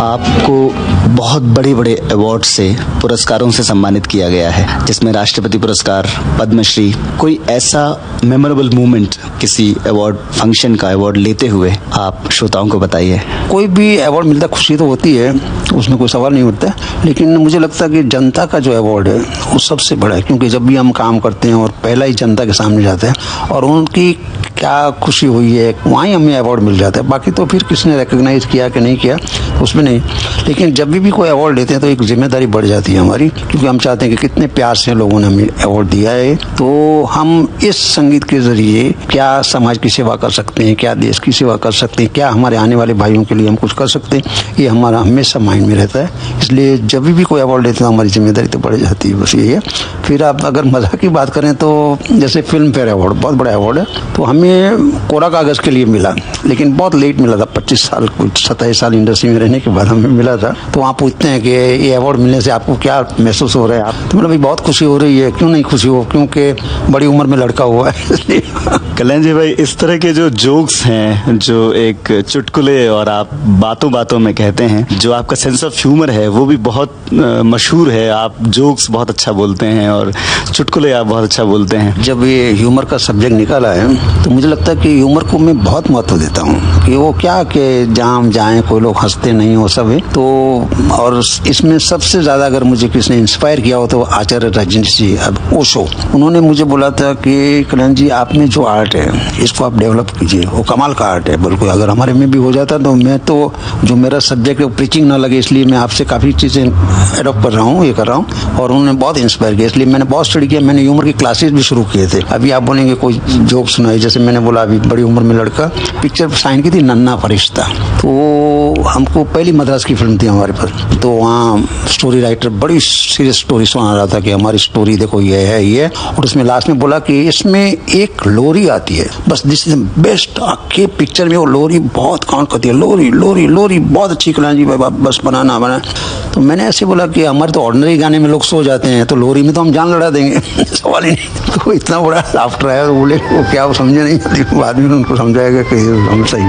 आपको बहुत बड़े बड़े अवार्ड से, पुरस्कारों से सम्मानित किया गया है, जिसमें राष्ट्रपति पुरस्कार, पद्मश्री। कोई ऐसा मेमोरेबल मोमेंट किसी अवार्ड फंक्शन का अवार्ड लेते हुए आप श्रोताओं को बताइए। कोई भी अवार्ड मिलता खुशी तो होती है, उसमें कोई सवाल नहीं उठता, लेकिन मुझे लगता है कि जनता का जो अवार्ड है वो सबसे बड़ा है, क्योंकि जब भी हम काम करते हैं और पहला ही जनता के सामने जाते हैं और उनकी क्या खुशी हुई है वहीं हमें अवार्ड मिल जाता है। बाकी तो फिर किसने रिकॉग्नाइज किया कि नहीं किया उसमें नहीं, लेकिन जब भी कोई अवार्ड लेते हैं तो एक जिम्मेदारी बढ़ जाती है हमारी, क्योंकि हम चाहते हैं कि कितने प्यार से लोगों ने हमें अवार्ड दिया है, तो हम इस संगीत के जरिए क्या समाज की सेवा कर सकते हैं, क्या देश की सेवा कर सकते हैं, क्या हमारे आने वाले भाइयों के लिए हम कुछ कर सकते हैं, ये हमारा हमेशा माइंड में रहता है। इसलिए जब भी कोई अवार्ड लेते हैं हमारी जिम्मेदारी तो बढ़ जाती है, बस यही है। फिर आप अगर मजाक की बात करें तो जैसे फिल्म फेयर अवार्ड बहुत बड़ा अवार्ड है, तो हमें कोरा कागज के लिए मिला, लेकिन बहुत लेट मिला था, 25 साल कुछ 27 साल इंडस्ट्री में रहने के बाद हमें मिला था। तो वहाँ पूछते हैं कि ये अवार्ड मिलने से आपको क्या महसूस हो रहा है, आप तो मतलब भाई बहुत खुशी हो रही है। क्यों नहीं खुशी हो, क्योंकि बड़ी उम्र में लड़का हुआ है इसलिए। कल्याण जी भाई, इस तरह के जो जोक्स हैं, जो एक चुटकुले और आप बातों बातों में कहते हैं, जो आपका सेंस ऑफ ह्यूमर है वो भी बहुत मशहूर है। आप जोक्स बहुत अच्छा बोलते हैं और चुटकुले आप बहुत अच्छा बोलते हैं। जब ये ह्यूमर का सब्जेक्ट निकाला है तो मुझे लगता है कि ह्यूमर को मैं बहुत महत्व देता हूँ, कि वो क्या कि जहाँ हम जाएं कोई लोग हंसते नहीं हो सब है। तो और इसमें सबसे ज्यादा अगर मुझे किसने इंस्पायर किया हो तो आचार्य राजनीश जी, अब ओशो, उन्होंने मुझे बोला था कि कल्याण जी आप में जो आर्ट है इसको आप डेवलप कीजिए, वो कमाल का आर्ट है। बिल्कुल अगर हमारे में भी हो जाता तो मैं तो जो मेरा सब्जेक्ट है प्रीचिंग ना लगे, इसलिए मैं आपसे काफी चीजें एडॉप्ट कर रहा हूँ, ये कर रहा हूँ। और उन्होंने बहुत इंस्पायर किया, इसलिए मैंने बहुत स्टडी किया। मैंने ह्यूमर की क्लासेस भी शुरू किए थे। अभी आप बोलेंगे कोई जोक सुनाई, जैसे मैंने बोला अभी बड़ी उम्र में लड़का पिक्चर साइन की थी नन्हा फरिश्ता, तो हमको पहली मद्रास की फिल्म थी हमारे पास, तो वहाँ स्टोरी राइटर बड़ी सीरियस स्टोरी सुना रहा था कि हमारी स्टोरी देखो ये है ये, और उसमें लास्ट में बोला कि इसमें एक लोरी आती है, बस दिस इज बेस्ट। आपके पिक्चर में वो लोरी बहुत काउंट करती है, लोरी लोरी लोरी बहुत अच्छी कल्याण जी भाई, बस बनाना बना। तो मैंने ऐसे बोला कि हमारे तो ऑर्डिनरी गाने में लोग सो जाते हैं, तो लोरी में तो हम जान लड़ा देंगे सवाल ही नहीं। तो इतना बड़ा लाफ्टर आया, बोले वो क्या वो समझे नहीं, बाद में उनको समझाएगा कि हम सही